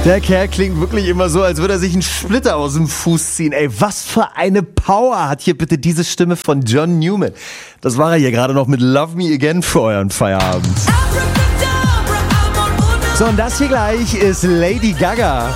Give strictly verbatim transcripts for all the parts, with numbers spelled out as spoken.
Der Kerl klingt wirklich immer so, als würde er sich einen Splitter aus dem Fuß ziehen. Ey, was für eine Power hat hier bitte diese Stimme von John Newman. Das war er hier gerade noch mit Love Me Again für euren Feierabend. So, und das hier gleich ist Lady Gaga.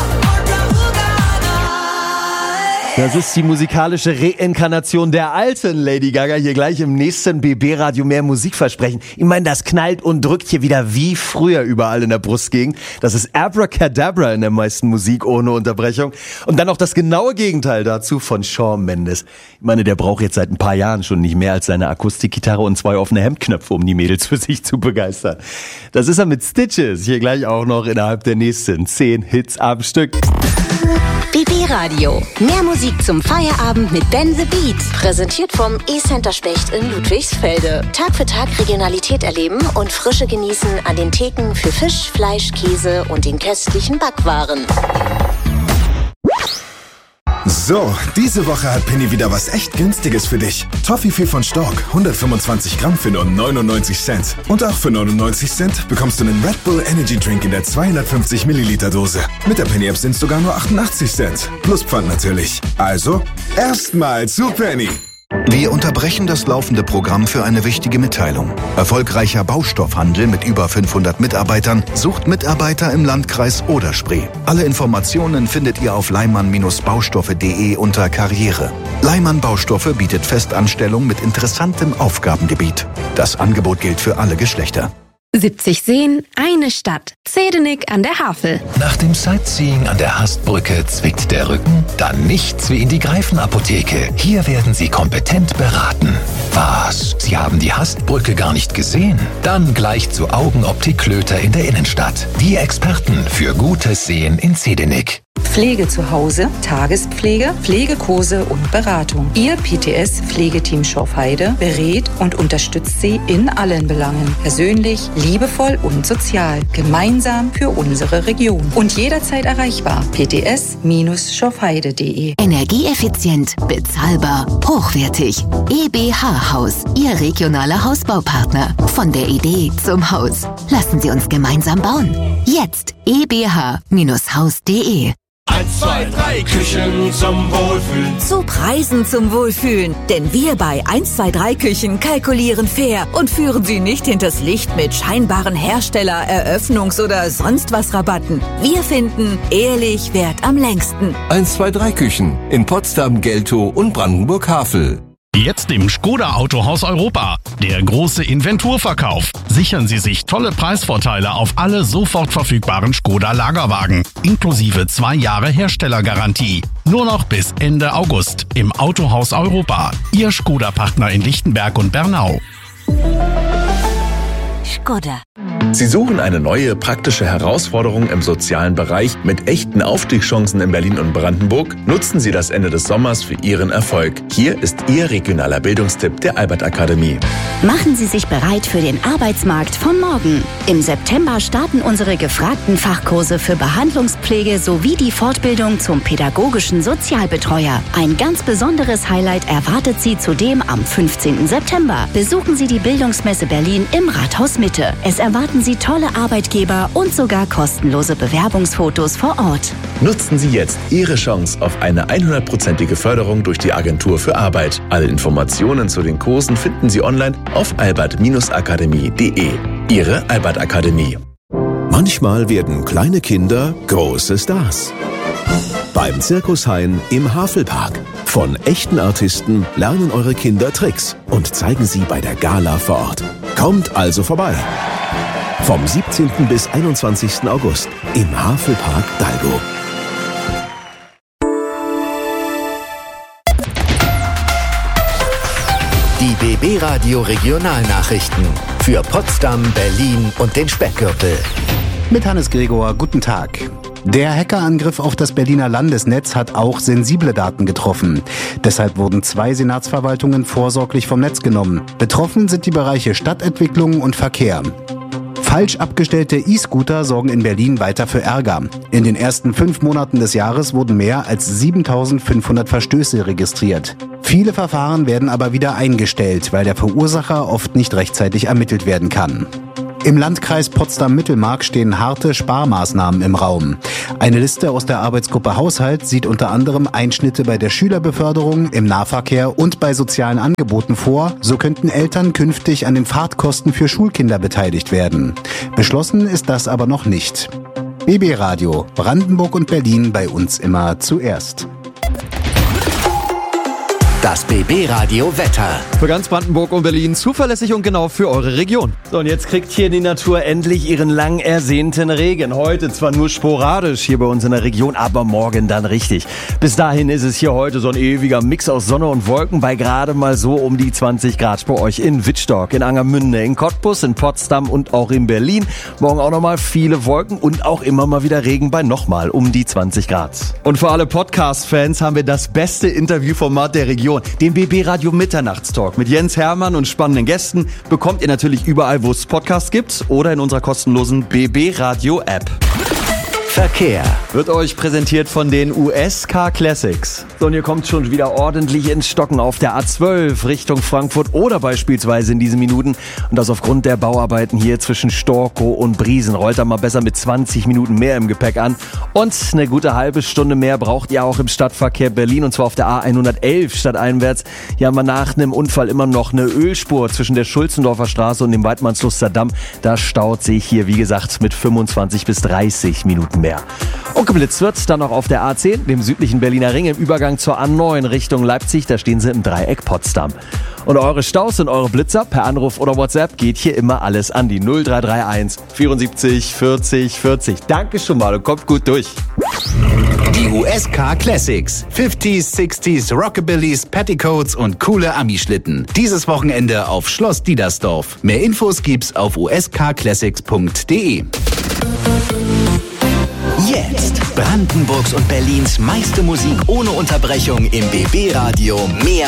Das ist die musikalische Reinkarnation der alten Lady Gaga. Hier gleich im nächsten B B-Radio mehr Musikversprechen. Ich meine, das knallt und drückt hier wieder wie früher überall in der Brustgegend. Das ist Abracadabra in der meisten Musik ohne Unterbrechung. Und dann noch das genaue Gegenteil dazu von Shawn Mendes. Ich meine, der braucht jetzt seit ein paar Jahren schon nicht mehr als seine Akustikgitarre und zwei offene Hemdknöpfe, um die Mädels für sich zu begeistern. Das ist er mit Stitches. Hier gleich auch noch innerhalb der nächsten zehn Hits am Stück. B B-Radio. Mehr Musik zum Feierabend mit Ben the Beat. Präsentiert vom E-Center Specht in Ludwigsfelde. Tag für Tag Regionalität erleben und Frische genießen an den Theken für Fisch, Fleisch, Käse und den köstlichen Backwaren. So, diese Woche hat Penny wieder was echt Günstiges für dich. Toffifee von Stork, hundertfünfundzwanzig Gramm für nur neunundneunzig Cent. Und auch für neunundneunzig Cent bekommst du einen Red Bull Energy Drink in der zweihundertfünfzig Milliliter Dose. Mit der Penny App sind es sogar nur achtundachtzig Cent. Plus Pfand natürlich. Also, erstmal zu Penny. Wir unterbrechen das laufende Programm für eine wichtige Mitteilung. Erfolgreicher Baustoffhandel mit über fünfhundert Mitarbeitern sucht Mitarbeiter im Landkreis Oder-Spree. Alle Informationen findet ihr auf leimann baustoffe punkt de unter Karriere. Leimann Baustoffe bietet Festanstellung mit interessantem Aufgabengebiet. Das Angebot gilt für alle Geschlechter. siebzig Seen, eine Stadt. Zedenik an der Havel. Nach dem Sightseeing an der Hastbrücke zwickt der Rücken? Dann nichts wie in die Greifenapotheke. Hier werden Sie kompetent beraten. Was? Sie haben die Hastbrücke gar nicht gesehen? Dann gleich zu Augenoptik Klöter in der Innenstadt. Die Experten für gutes Sehen in Zedenik. Pflege zu Hause, Tagespflege, Pflegekurse und Beratung. Ihr P T S-Pflegeteam Schorfheide berät und unterstützt Sie in allen Belangen. Persönlich, liebevoll und sozial. Gemeinsam für unsere Region. Und jederzeit erreichbar. p t s schorfheide punkt de. Energieeffizient, bezahlbar, hochwertig. E B H Haus, Ihr regionaler Hausbaupartner. Von der Idee zum Haus. Lassen Sie uns gemeinsam bauen. Jetzt e b h haus punkt de. Eins, zwei, drei Küchen zum Wohlfühlen. Zu Preisen zum Wohlfühlen. Denn wir bei eins zwei drei Küchen kalkulieren fair und führen Sie nicht hinters Licht mit scheinbaren Hersteller-, Eröffnungs- oder sonst was Rabatten. Wir finden, ehrlich währt am längsten. eins zwei drei Küchen in Potsdam, Geltow und Brandenburg-Havel. Jetzt im Škoda Autohaus Europa. Der große Inventurverkauf. Sichern Sie sich tolle Preisvorteile auf alle sofort verfügbaren Škoda Lagerwagen. Inklusive zwei Jahre Herstellergarantie. Nur noch bis Ende August im Autohaus Europa. Ihr Škoda-Partner in Lichtenberg und Bernau. Škoda. Sie suchen eine neue, praktische Herausforderung im sozialen Bereich mit echten Aufstiegschancen in Berlin und Brandenburg? Nutzen Sie das Ende des Sommers für Ihren Erfolg. Hier ist Ihr regionaler Bildungstipp der Albert Akademie. Machen Sie sich bereit für den Arbeitsmarkt von morgen. Im September starten unsere gefragten Fachkurse für Behandlungspflege sowie die Fortbildung zum pädagogischen Sozialbetreuer. Ein ganz besonderes Highlight erwartet Sie zudem am fünfzehnten September. Besuchen Sie die Bildungsmesse Berlin im Rathaus Mitte. Es erwarten Sie tolle Arbeitgeber und sogar kostenlose Bewerbungsfotos vor Ort. Nutzen Sie jetzt Ihre Chance auf eine hundertprozentige Förderung durch die Agentur für Arbeit. Alle Informationen zu den Kursen finden Sie online auf albert akademie punkt de. Ihre Albert Akademie. Manchmal werden kleine Kinder große Stars. Beim Zirkus Hein im Havelpark. Von echten Artisten lernen eure Kinder Tricks und zeigen sie bei der Gala vor Ort. Kommt also vorbei. Vom siebzehnten bis einundzwanzigsten August im Havelpark Dalgo. Die B B-Radio Regionalnachrichten für Potsdam, Berlin und den Speckgürtel. Mit Hannes Gregor, guten Tag. Der Hackerangriff auf das Berliner Landesnetz hat auch sensible Daten getroffen. Deshalb wurden zwei Senatsverwaltungen vorsorglich vom Netz genommen. Betroffen sind die Bereiche Stadtentwicklung und Verkehr. Falsch abgestellte E-Scooter sorgen in Berlin weiter für Ärger. In den ersten fünf Monaten des Jahres wurden mehr als siebentausendfünfhundert Verstöße registriert. Viele Verfahren werden aber wieder eingestellt, weil der Verursacher oft nicht rechtzeitig ermittelt werden kann. Im Landkreis Potsdam-Mittelmark stehen harte Sparmaßnahmen im Raum. Eine Liste aus der Arbeitsgruppe Haushalt sieht unter anderem Einschnitte bei der Schülerbeförderung, im Nahverkehr und bei sozialen Angeboten vor. So könnten Eltern künftig an den Fahrtkosten für Schulkinder beteiligt werden. Beschlossen ist das aber noch nicht. B B Radio, Brandenburg und Berlin bei uns immer zuerst. Das B B Radio Wetter. Für ganz Brandenburg und Berlin zuverlässig und genau für eure Region. So, und jetzt kriegt hier die Natur endlich ihren lang ersehnten Regen. Heute zwar nur sporadisch hier bei uns in der Region, aber morgen dann richtig. Bis dahin ist es hier heute so ein ewiger Mix aus Sonne und Wolken bei gerade mal so um die zwanzig Grad bei euch in Wittstock, in Angermünde, in Cottbus, in Potsdam und auch in Berlin. Morgen auch nochmal viele Wolken und auch immer mal wieder Regen bei nochmal um die zwanzig Grad. Und für alle Podcast-Fans haben wir das beste Interviewformat der Region. Den B B Radio Mitternachtstalk mit Jens Hermann und spannenden Gästen bekommt ihr natürlich überall, wo es Podcasts gibt oder in unserer kostenlosen B B Radio App. Verkehr wird euch präsentiert von den U S Car Classics. So, und ihr kommt schon wieder ordentlich ins Stocken auf der A zwölf Richtung Frankfurt oder beispielsweise in diesen Minuten. Und das aufgrund der Bauarbeiten hier zwischen Storkow und Briesen. Rollt da mal besser mit zwanzig Minuten mehr im Gepäck an. Und eine gute halbe Stunde mehr braucht ihr auch im Stadtverkehr Berlin. Und zwar auf der A hundertelf stadteinwärts. Hier haben wir nach einem Unfall immer noch eine Ölspur zwischen der Schulzendorfer Straße und dem Weidmannsluster Damm. Da staut sich hier, wie gesagt, mit fünfundzwanzig bis dreißig Minuten mehr. Und geblitzt wird dann noch auf der A zehn, dem südlichen Berliner Ring, im Übergang zur A neun Richtung Leipzig. Da stehen sie im Dreieck Potsdam. Und eure Staus und eure Blitzer per Anruf oder WhatsApp geht hier immer alles an die null drei drei eins vierundsiebzig vierzig vierzig. Danke schon mal und kommt gut durch. Die U S Car Classics. fünfziger, sechziger, Rockabillys, Petticoats und coole Ami-Schlitten. Dieses Wochenende auf Schloss Diedersdorf. Mehr Infos gibt's auf u s car classics punkt d e. Jetzt Brandenburgs und Berlins meiste Musik ohne Unterbrechung im B B Radio. Mehr